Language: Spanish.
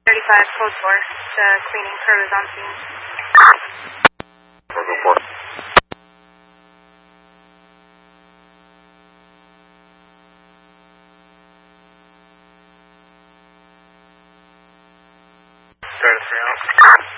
35, code 4. The cleaning crew is on scene. Code 4. Start at 3 out.